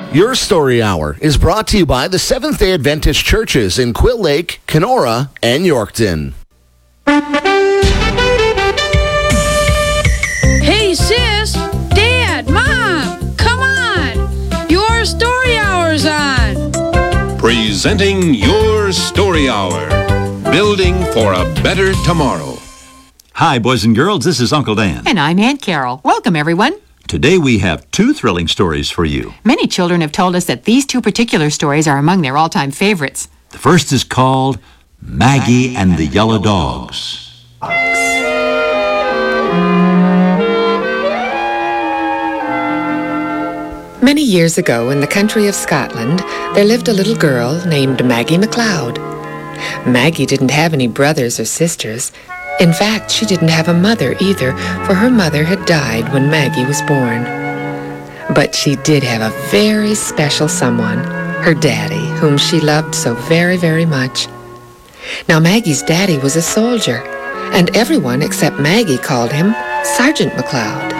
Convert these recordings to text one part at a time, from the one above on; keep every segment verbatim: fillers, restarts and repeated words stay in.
Your Story Hour is brought to you by the Seventh-day Adventist Churches in Quill Lake, Kenora, and Yorkton. Hey, sis! Dad! Mom! Come on! Your Story Hour's on! Presenting Your Story Hour. Building for a better tomorrow. Hi, boys and girls. This is Uncle Dan. And I'm Aunt Carol. Welcome, everyone. Today we have two thrilling stories for you. Many children have told us that these two particular stories are among their all-time favorites. The first is called Maggie and the Yellow Dogs. Many years ago, in the country of Scotland, there lived a little girl named Maggie MacLeod. Maggie didn't have any brothers or sisters. In fact, she didn't have a mother either, for her mother had died when Maggie was born. But she did have a very special someone, her daddy, whom she loved so very, very much. Now, Maggie's daddy was a soldier, and everyone except Maggie called him Sergeant MacLeod.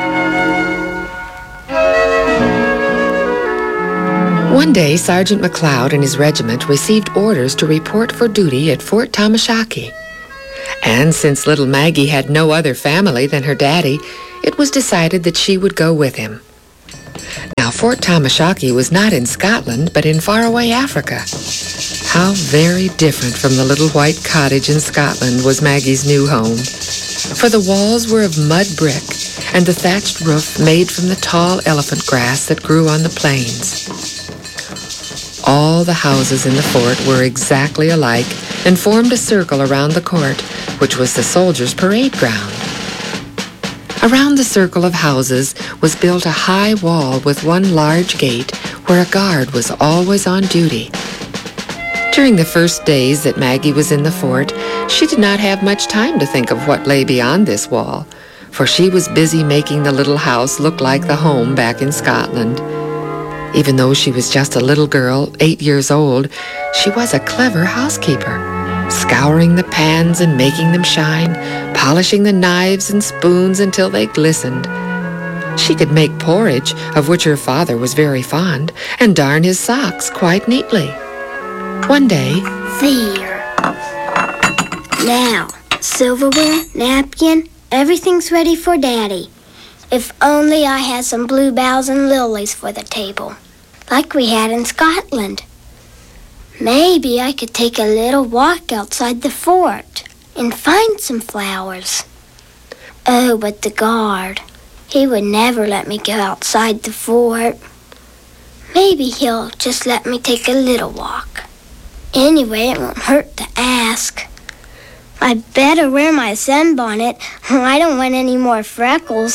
One day, Sergeant MacLeod and his regiment received orders to report for duty at Fort Tamashackee. And since little Maggie had no other family than her daddy, it was decided that she would go with him. Now, Fort Tamashackee was not in Scotland, but in faraway Africa. How very different from the little white cottage in Scotland was Maggie's new home. For the walls were of mud brick, and the thatched roof made from the tall elephant grass that grew on the plains. All the houses in the fort were exactly alike and formed a circle around the court, which was the soldiers' parade ground. Around the circle of houses was built a high wall with one large gate where a guard was always on duty. During the first days that Maggie was in the fort, she did not have much time to think of what lay beyond this wall, for she was busy making the little house look like the home back in Scotland. Even though she was just a little girl, eight years old, she was a clever housekeeper, scouring the pans and making them shine, polishing the knives and spoons until they glistened. She could make porridge, of which her father was very fond, and darn his socks quite neatly. One day, There. Now, silverware, napkin, everything's ready for Daddy. If only I had some bluebells and lilies for the table, like we had in Scotland. Maybe I could take a little walk outside the fort and find some flowers. Oh, but the guard, he would never let me go outside the fort. Maybe he'll just let me take a little walk. Anyway, it won't hurt to ask. I better wear my sunbonnet. I don't want any more freckles.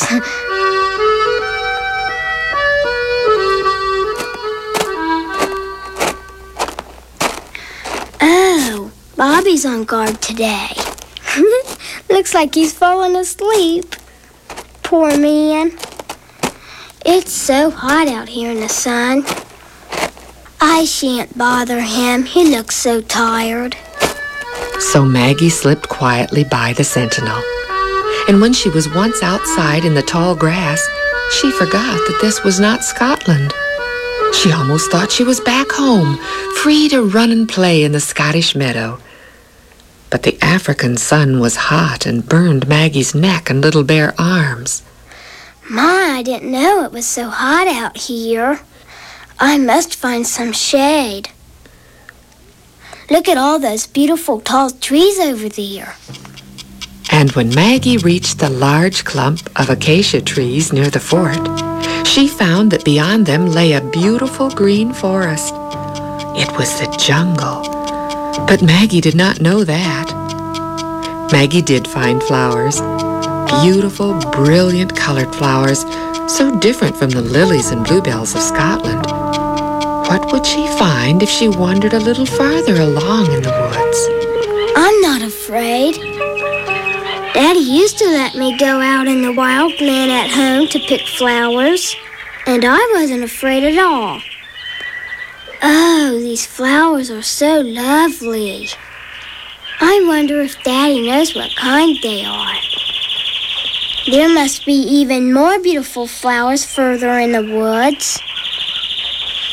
Oh, Bobby's on guard today. Looks like he's fallen asleep. Poor man. It's so hot out here in the sun. I shan't bother him. He looks so tired. So Maggie slipped quietly by the sentinel. And when she was once outside in the tall grass, she forgot that this was not Scotland. She almost thought she was back home, free to run and play in the Scottish meadow. But the African sun was hot and burned Maggie's neck and little bare arms. My, I didn't know it was so hot out here. I must find some shade. Look at all those beautiful tall trees over there. And when Maggie reached the large clump of acacia trees near the fort, she found that beyond them lay a beautiful green forest. It was the jungle. But Maggie did not know that. Maggie did find flowers. Beautiful, brilliant colored flowers, so different from the lilies and bluebells of Scotland. What would she find if she wandered a little farther along in the woods? I'm not afraid. Daddy used to let me go out in the wild glen at home to pick flowers, and I wasn't afraid at all. Oh, these flowers are so lovely. I wonder if Daddy knows what kind they are. There must be even more beautiful flowers further in the woods.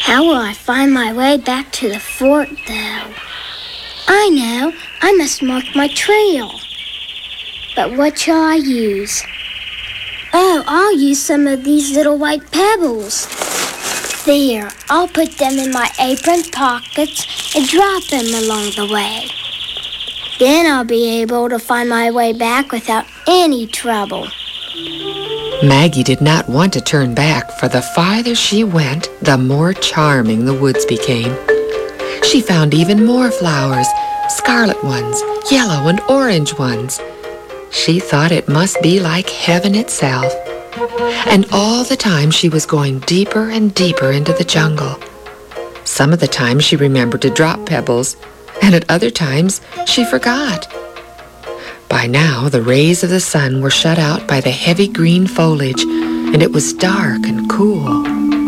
How will I find my way back to the fort, though? I know. I must mark my trail. But what shall I use? Oh, I'll use some of these little white pebbles. There, I'll put them in my apron pockets and drop them along the way. Then I'll be able to find my way back without any trouble. Maggie did not want to turn back, for the farther she went, the more charming the woods became. She found even more flowers, scarlet ones, yellow and orange ones. She thought it must be like heaven itself. And all the time she was going deeper and deeper into the jungle. Some of the times she remembered to drop pebbles, and at other times she forgot. By now, the rays of the sun were shut out by the heavy green foliage, and it was dark and cool.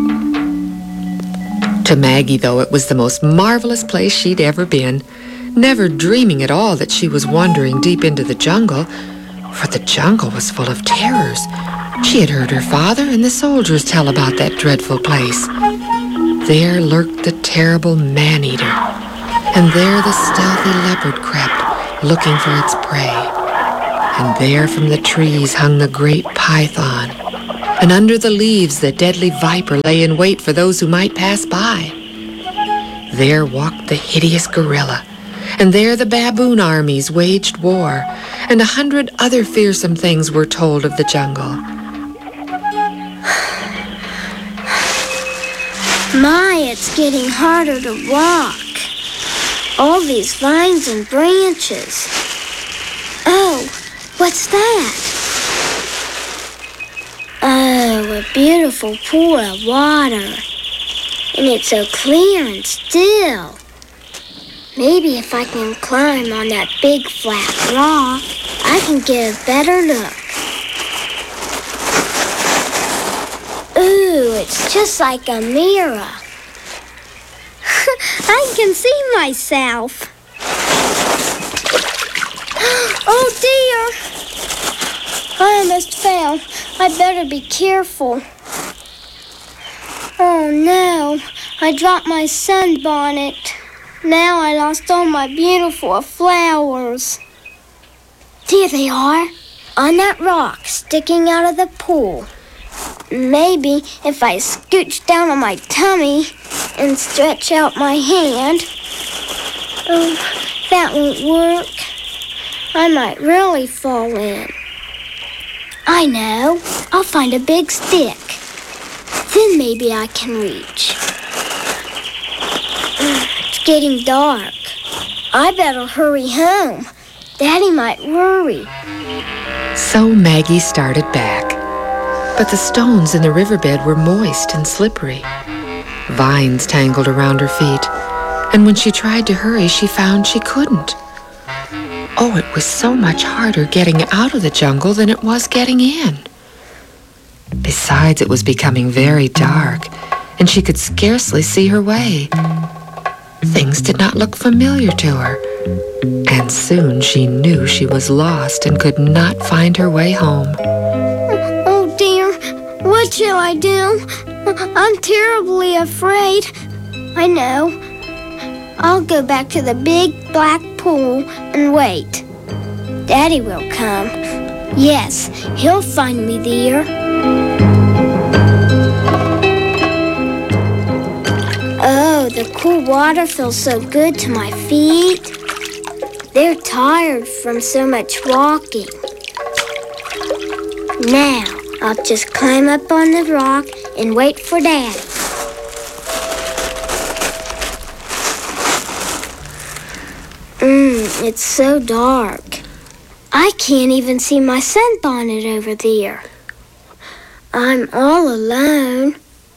To Maggie, though, it was the most marvelous place she'd ever been, never dreaming at all that she was wandering deep into the jungle, for the jungle was full of terrors. She had heard her father and the soldiers tell about that dreadful place. There lurked the terrible man-eater, and there the stealthy leopard crept, looking for its prey. And there from the trees hung the great python, and under the leaves the deadly viper lay in wait for those who might pass by. There walked the hideous gorilla, and there the baboon armies waged war, and a hundred other fearsome things were told of the jungle. My, it's getting harder to walk. All these vines and branches. Oh, what's that? Oh, a beautiful pool of water. And it's so clear and still. Maybe if I can climb on that big flat rock, I can get a better look. Ooh, it's just like a mirror. I can see myself. Oh dear! I almost fell. I better be careful. Oh no, I dropped my sunbonnet. Now I lost all my beautiful flowers. There they are, on that rock sticking out of the pool. Maybe if I scooch down on my tummy and stretch out my hand. Oh, that won't work. I might really fall in. I know. I'll find a big stick. Then maybe I can reach. It's getting dark. I better hurry home. Daddy might worry. So Maggie started back. But the stones in the riverbed were moist and slippery. Vines tangled around her feet, and when she tried to hurry, she found she couldn't. Oh, it was so much harder getting out of the jungle than it was getting in. Besides, it was becoming very dark, and she could scarcely see her way. Things did not look familiar to her, and soon she knew she was lost and could not find her way home. What shall I do? I'm terribly afraid. I know. I'll go back to the big black pool and wait. Daddy will come. Yes, he'll find me there. Oh, the cool water feels so good to my feet. They're tired from so much walking. Now, I'll just climb up on the rock and wait for Dad. Mmm, it's so dark. I can't even see my sunbonnet over there. I'm all alone.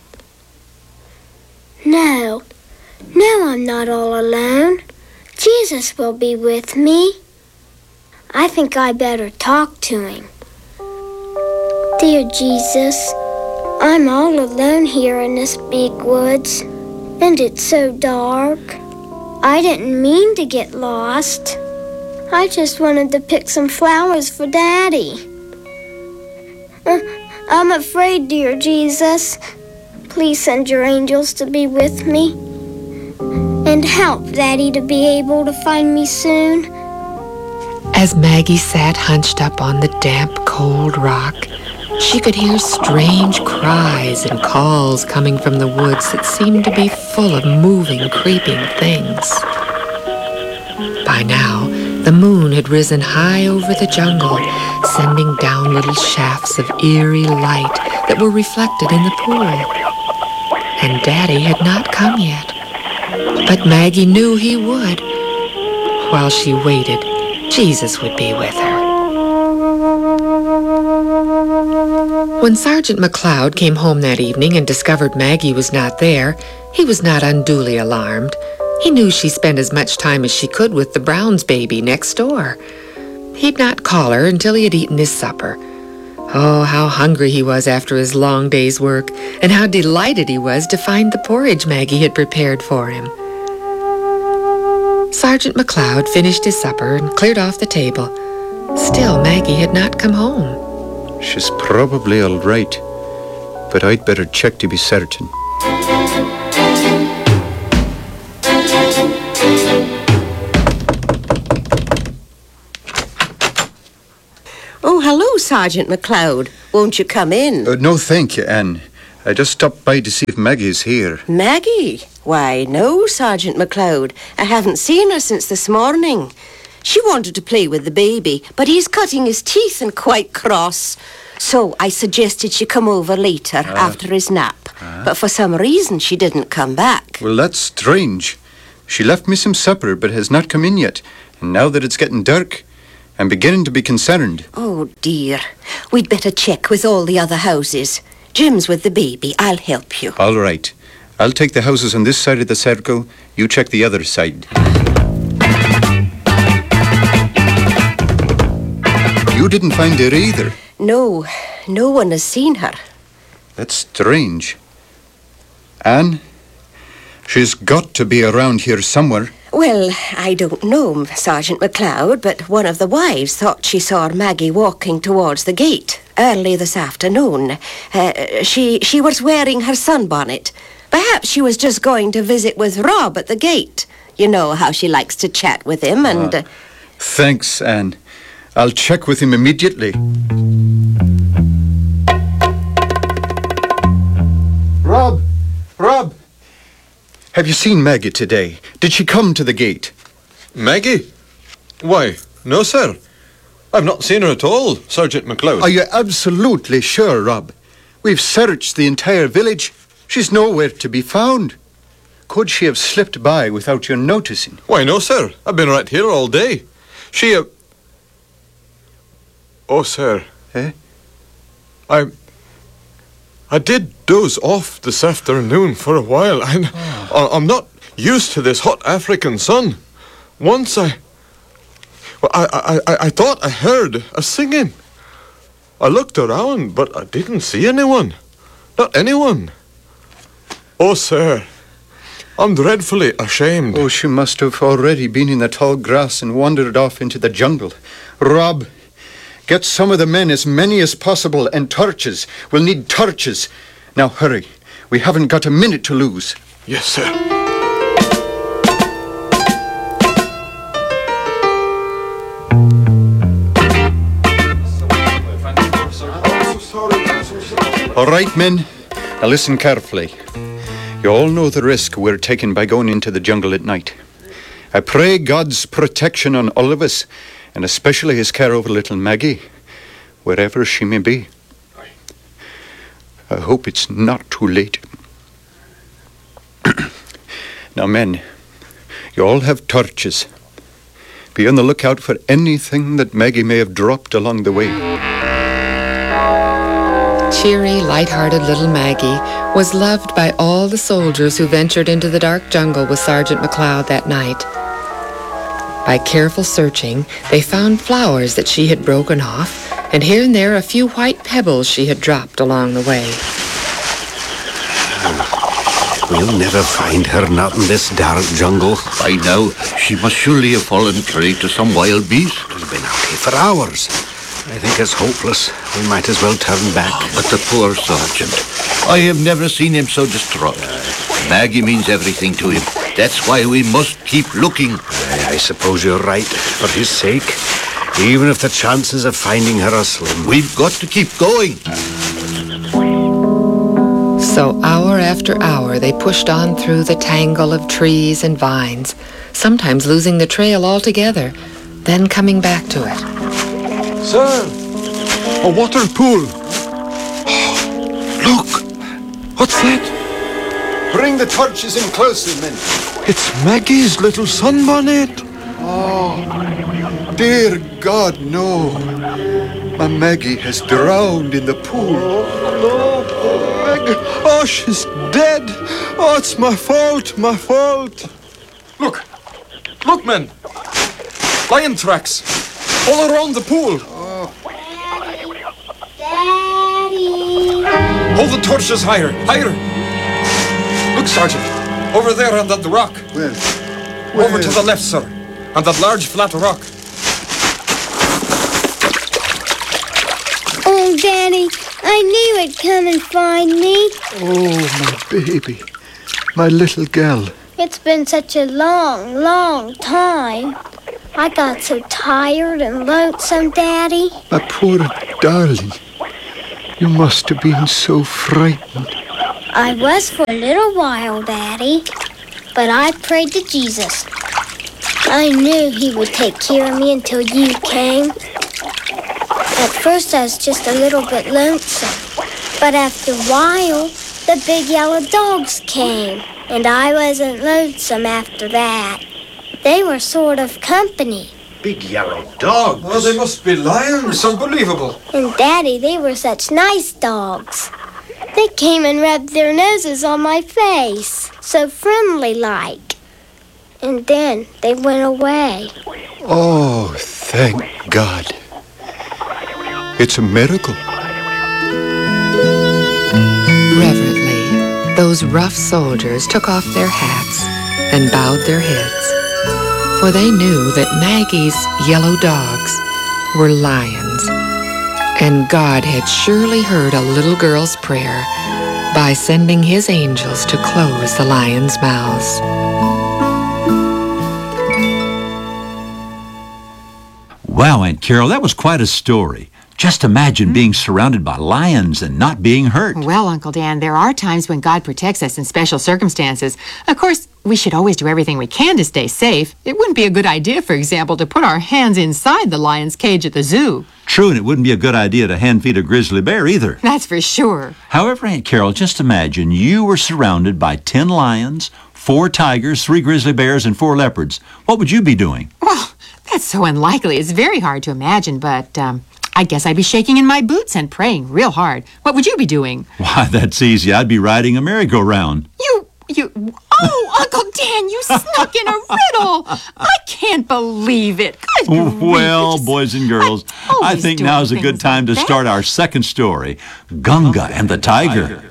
No, no, I'm not all alone. Jesus will be with me. I think I better talk to him. Dear Jesus, I'm all alone here in this big woods, and it's so dark. I didn't mean to get lost. I just wanted to pick some flowers for Daddy. Uh, I'm afraid, dear Jesus. Please send your angels to be with me. And help Daddy to be able to find me soon. As Maggie sat hunched up on the damp, cold rock, she could hear strange cries and calls coming from the woods that seemed to be full of moving, creeping things. By now, the moon had risen high over the jungle, sending down little shafts of eerie light that were reflected in the pool. And Daddy had not come yet. But Maggie knew he would. While she waited, Jesus would be with her. When Sergeant McLeod came home that evening and discovered Maggie was not there, he was not unduly alarmed. He knew she spent as much time as she could with the Browns baby next door. He'd not call her until he had eaten his supper. Oh, how hungry he was after his long day's work, and how delighted he was to find the porridge Maggie had prepared for him. Sergeant McLeod finished his supper and cleared off the table. Still, Maggie had not come home. She's probably all right, but I'd better check to be certain. Oh, hello, Sergeant McLeod. Won't you come in? Uh, no, thank you, Anne. I just stopped by to see if Maggie's here. Maggie? Why, no, Sergeant McLeod. I haven't seen her since this morning. She wanted to play with the baby, but he's cutting his teeth and quite cross. So I suggested she come over later uh, after his nap. Uh, but for some reason, she didn't come back. Well, that's strange. She left me some supper, but has not come in yet. And now that it's getting dark, I'm beginning to be concerned. Oh, dear. We'd better check with all the other houses. Jim's with the baby. I'll help you. All right. I'll take the houses on this side of the circle. You check the other side. You didn't find her either. No, no one has seen her. That's strange. Anne, she's got to be around here somewhere. Well, I don't know, Sergeant McLeod, but one of the wives thought she saw Maggie walking towards the gate early this afternoon. Uh, she, she was wearing her sunbonnet. Perhaps she was just going to visit with Rob at the gate. You know how she likes to chat with him and... Uh... Thanks, Anne. I'll check with him immediately. Rob! Rob! Have you seen Maggie today? Did she come to the gate? Maggie? Why, no, sir. I've not seen her at all, Sergeant McLeod. Are you absolutely sure, Rob? We've searched the entire village. She's nowhere to be found. Could she have slipped by without your noticing? Why, no, sir. I've been right here all day. She, uh... Oh, sir. Eh? I... I did doze off this afternoon for a while. I'm, oh. I'm not used to this hot African sun. Once I... Well, I, I, I thought I heard a singing. I looked around, but I didn't see anyone. Not anyone. Oh, sir, I'm dreadfully ashamed. Oh, she must have already been in the tall grass and wandered off into the jungle. Rob, get some of the men, as many as possible, and torches. We'll need torches. Now, hurry. We haven't got a minute to lose. Yes, sir. All right, men. Now listen carefully. You all know the risk we're taking by going into the jungle at night. I pray God's protection on all of us, and especially his care over little Maggie, wherever she may be. I hope it's not too late. Now, men, you all have torches. Be on the lookout for anything that Maggie may have dropped along the way. Cheery, light-hearted little Maggie was loved by all the soldiers who ventured into the dark jungle with Sergeant McLeod that night. By careful searching, they found flowers that she had broken off, and here and there a few white pebbles she had dropped along the way. We'll never find her not in this dark jungle. By now, she must surely have fallen prey to some wild beast. We've been out here for hours. I think it's hopeless. We might as well turn back. Oh, but the poor sergeant. I have never seen him so distraught. Maggie means everything to him. That's why we must keep looking. I, I suppose you're right, for his sake. Even if the chances of finding her are slim. We've got to keep going. So hour after hour they pushed on through the tangle of trees and vines, sometimes losing the trail altogether, then coming back to it. Sir, a water pool. Look, what's that? Bring the torches in closer, men. It's Maggie's little sunbonnet. Oh, dear God, no. My Maggie has drowned in the pool. No, Maggie. Oh, she's dead. Oh, it's my fault, my fault. Look, look, men. Lion tracks all around the pool. Oh. Daddy. Hold the torches higher, higher. Look, Sergeant, over there on that rock. Where? Over to the left, sir, on that large flat rock. Oh, Daddy, I knew it'd come and find me. Oh, my baby. My little girl. It's been such a long, long time. I got so tired and lonesome, Daddy. My poor darling. You must have been so frightened. I was for a little while, Daddy. But I prayed to Jesus. I knew he would take care of me until you came. At first I was just a little bit lonesome. But after a while, the big yellow dogs came. And I wasn't lonesome after that. They were sort of company. Big yellow dogs? Oh, they must be lions. Unbelievable. And Daddy, they were such nice dogs. They came and rubbed their noses on my face, so friendly-like. And then they went away. Oh, thank God. It's a miracle. Reverently, those rough soldiers took off their hats and bowed their heads, for they knew that Maggie's yellow dogs were lions. And God had surely heard a little girl's prayer by sending his angels to close the lions' mouths. Wow, Aunt Carol, that was quite a story. Just imagine being surrounded by lions and not being hurt. Well, Uncle Dan, there are times when God protects us in special circumstances. Of course, we should always do everything we can to stay safe. It wouldn't be a good idea, for example, to put our hands inside the lion's cage at the zoo. True, and it wouldn't be a good idea to hand feed a grizzly bear either. That's for sure. However, Aunt Carol, just imagine you were surrounded by ten lions, four tigers, three grizzly bears, and four leopards. What would you be doing? Well, that's so unlikely. It's very hard to imagine, but um, I guess I'd be shaking in my boots and praying real hard. What would you be doing? Why, that's easy. I'd be riding a merry-go-round. You, you, oh, Uncle Dan, you snuck in a riddle. I can't believe it. Good Well, grief, boys and girls, I, I think do now's a good things time like to that. start our second story, Gunga and the Tiger.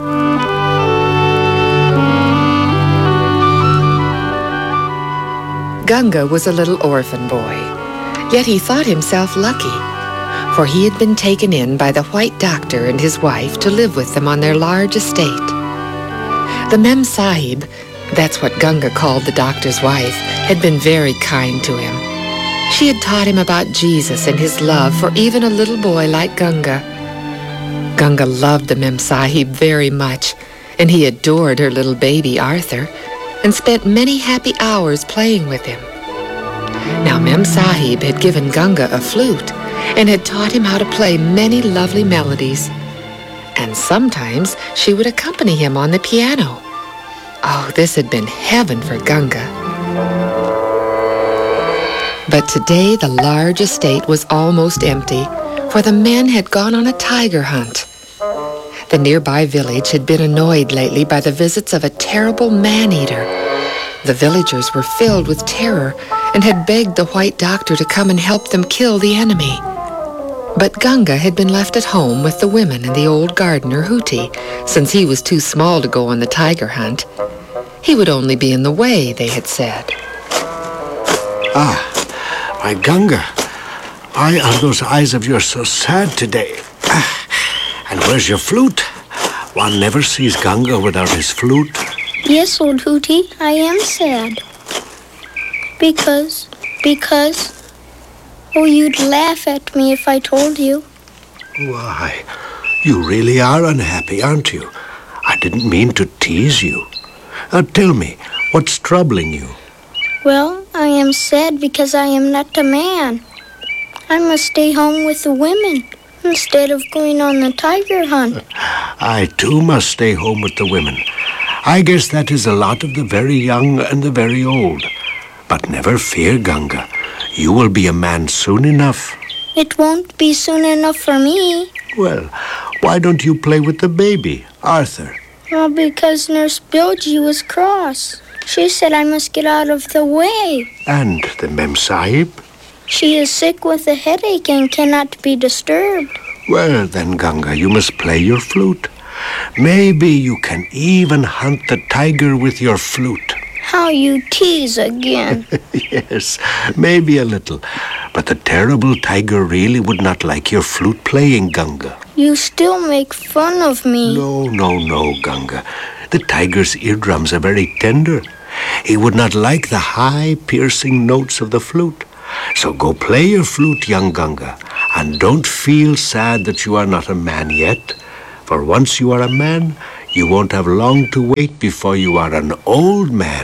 Gunga was a little orphan boy, yet he thought himself lucky, for he had been taken in by the white doctor and his wife to live with them on their large estate. The Mem Sahib, that's what Gunga called the doctor's wife, had been very kind to him. She had taught him about Jesus and his love for even a little boy like Gunga. Gunga loved the Mem Sahib very much, and he adored her little baby Arthur, and spent many happy hours playing with him. Now Mem Sahib had given Gunga a flute and had taught him how to play many lovely melodies. And sometimes she would accompany him on the piano. Oh, this had been heaven for Gunga. But today the large estate was almost empty, for the men had gone on a tiger hunt. The nearby village had been annoyed lately by the visits of a terrible man-eater. The villagers were filled with terror and had begged the white doctor to come and help them kill the enemy. But Gunga had been left at home with the women and the old gardener, Hooty, since he was too small to go on the tiger hunt. He would only be in the way, they had said. Ah, my Gunga, why are those eyes of yours so sad today? Ah, and where's your flute? One never sees Ganga without his flute. Yes, old Hootie, I am sad. Because, because, oh, you'd laugh at me if I told you. Why, you really are unhappy, aren't you? I didn't mean to tease you. Now tell me, what's troubling you? Well, I am sad because I am not a man. I must stay home with the women instead of going on the tiger hunt. I too must stay home with the women. I guess that is a lot of the very young and the very old. But never fear, Ganga. You will be a man soon enough. It won't be soon enough for me. Well, why don't you play with the baby, Arthur? Well, because Nurse Bilgy was cross. She said I must get out of the way. And the Mem Sahib? She is sick with a headache and cannot be disturbed. Well, then, Ganga, you must play your flute. Maybe you can even hunt the tiger with your flute. How you tease again. Yes, maybe a little. But the terrible tiger really would not like your flute playing, Ganga. You still make fun of me. No, no, no, Ganga. The tiger's eardrums are very tender. He would not like the high, piercing notes of the flute. So go play your flute, young Ganga, and don't feel sad that you are not a man yet. For once you are a man, you won't have long to wait before you are an old man.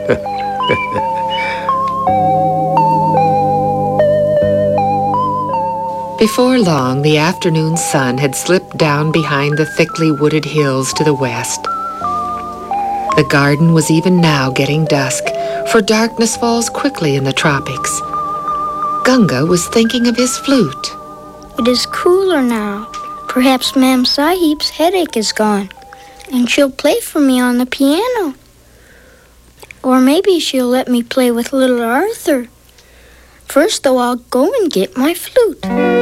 Before long, the afternoon sun had slipped down behind the thickly wooded hills to the west. The garden was even now getting dusk, for darkness falls quickly in the tropics. Ganga was thinking of his flute. It is cooler now. Perhaps Mem Sahib's headache is gone, and she'll play for me on the piano. Or maybe she'll let me play with little Arthur. First, though, I'll go and get my flute.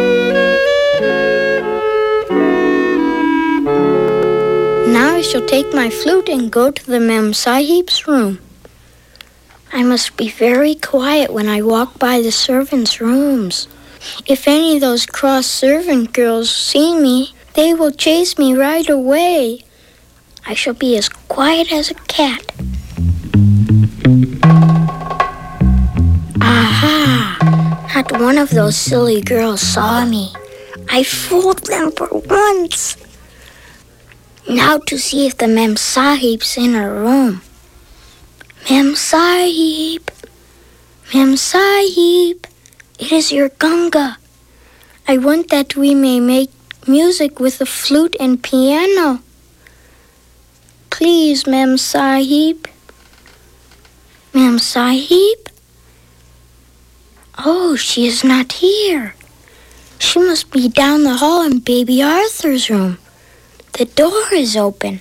Now I shall take my flute and go to the Mem Sahib's room. I must be very quiet when I walk by the servants' rooms. If any of those cross servant girls see me, they will chase me right away. I shall be as quiet as a cat. Aha! Not one of those silly girls saw me. I fooled them for once. Now to see if the Mem Sahib's in her room. Mem Sahib! Mem Sahib! It is your Ganga. I want that we may make music with the flute and piano. Please, Mem Sahib. Mem Sahib? Oh, she is not here. She must be down the hall in Baby Arthur's room. The door is open.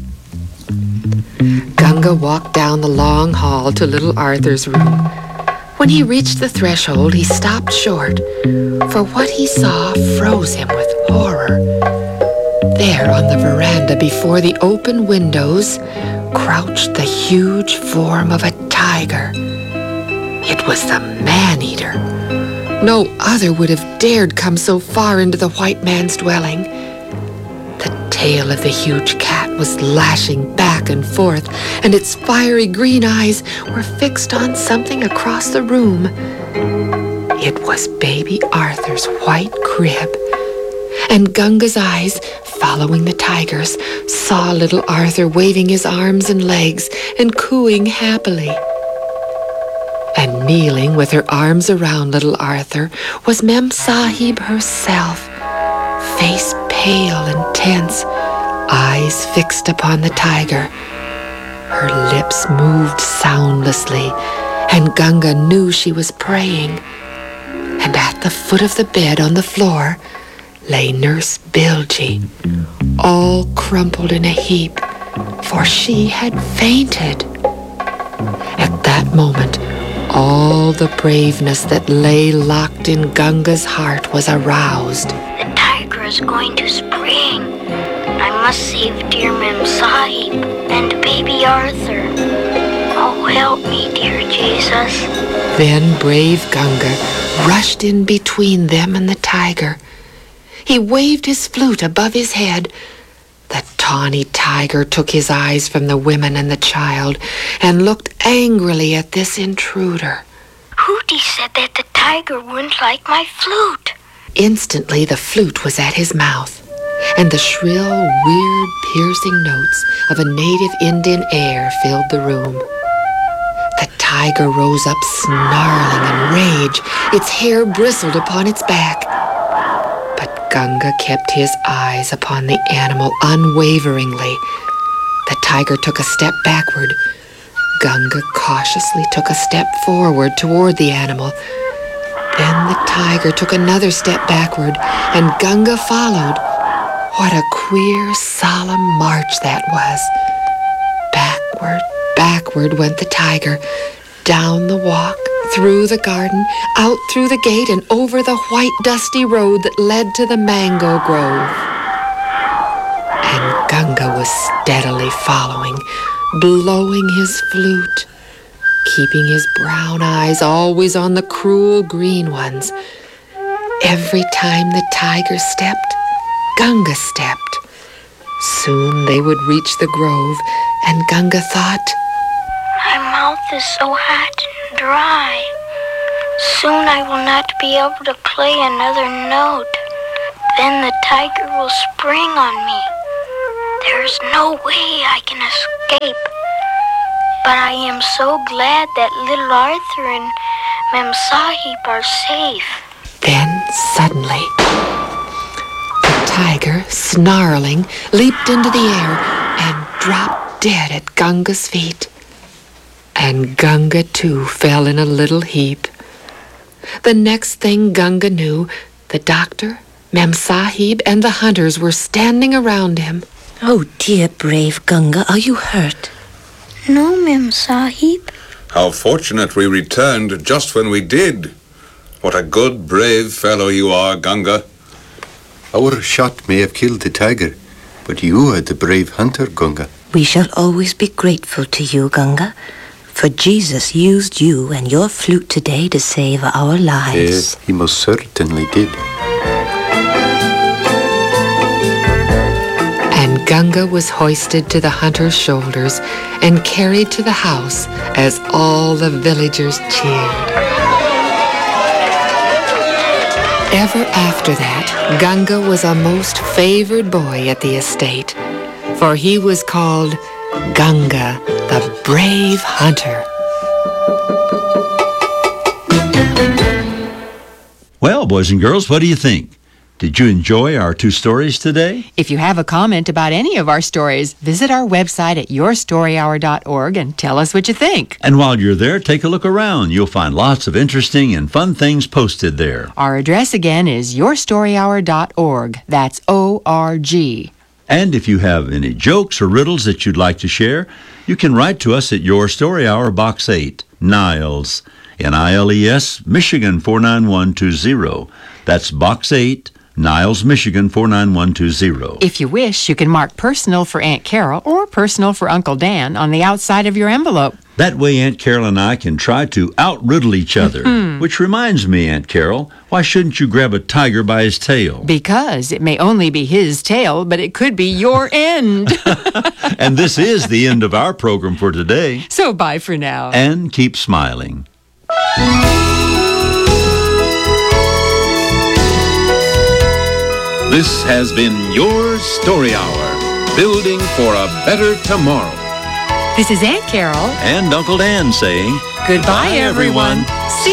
Ganga walked down the long hall to little Arthur's room. When he reached the threshold, he stopped short, for what he saw froze him with horror. There on the veranda before the open windows crouched the huge form of a tiger. It was the man-eater. No other would have dared come so far into the white man's dwelling. The tail of the huge cat was lashing back and forth, and its fiery green eyes were fixed on something across the room. It was Baby Arthur's white crib, and Ganga's eyes, following the tiger's, saw little Arthur waving his arms and legs and cooing happily. And kneeling with her arms around little Arthur was Mem Sahib herself, face pale and tense, eyes fixed upon the tiger. Her lips moved soundlessly, and Ganga knew she was praying. And at the foot of the bed on the floor lay Nurse Bilgy, all crumpled in a heap, for she had fainted. At that moment, all the braveness that lay locked in Ganga's heart was aroused. The tiger is going to spring. I must save dear Mem Sahib and Baby Arthur. Oh, help me, dear Jesus. Then brave Ganga rushed in between them and the tiger. He waved his flute above his head. The tawny tiger took his eyes from the women and the child and looked angrily at this intruder. Hooty said that the tiger wouldn't like my flute. Instantly, the flute was at his mouth, and the shrill, weird, piercing notes of a native Indian air filled the room. The tiger rose up snarling in rage. Its hair bristled upon its back. But Gunga kept his eyes upon the animal unwaveringly. The tiger took a step backward. Gunga cautiously took a step forward toward the animal. Then the tiger took another step backward, and Gunga followed. What a queer, solemn march that was. Backward, backward went the tiger, down the walk, through the garden, out through the gate, and over the white, dusty road that led to the mango grove. And Gunga was steadily following, blowing his flute, keeping his brown eyes always on the cruel green ones. Every time the tiger stepped, Gunga stepped. Soon they would reach the grove, and Gunga thought, My mouth is so hot and dry. Soon I will not be able to play another note. Then the tiger will spring on me. There is no way I can escape. But I am so glad that little Arthur and Mem Sahib are safe. Then suddenly, the tiger, snarling, leaped into the air and dropped dead at Gunga's feet. And Gunga, too, fell in a little heap. The next thing Gunga knew, the doctor, Mem Sahib, and the hunters were standing around him. Oh, dear, brave Gunga, are you hurt? No, Mem Sahib. How fortunate we returned just when we did. What a good, brave fellow you are, Gunga. Our shot may have killed the tiger, but you are the brave hunter, Gunga. We shall always be grateful to you, Gunga, for Jesus used you and your flute today to save our lives. Yes, he most certainly did. And Gunga was hoisted to the hunter's shoulders and carried to the house as all the villagers cheered. Ever after that, Gunga was a most favored boy at the estate, for he was called Gunga, the brave hunter. Well, boys and girls, what do you think? Did you enjoy our two stories today? If you have a comment about any of our stories, visit our website at your story hour dot org and tell us what you think. And while you're there, take a look around. You'll find lots of interesting and fun things posted there. Our address again is your story hour dot org. That's O R G. And if you have any jokes or riddles that you'd like to share, you can write to us at Your Story Hour, Box eight, Niles, N I L E S, Michigan four nine one two zero. That's Box eight, Niles, Michigan four nine one two zero. If you wish, you can mark personal for Aunt Carol or personal for Uncle Dan on the outside of your envelope. That way Aunt Carol and I can try to outriddle each other. Mm-hmm. Which reminds me, Aunt Carol, why shouldn't you grab a tiger by his tail? Because it may only be his tail, but it could be your end. And this is the end of our program for today. So bye for now. And keep smiling. This has been Your Story Hour, building for a better tomorrow. This is Aunt Carol and Uncle Dan saying, goodbye, everyone.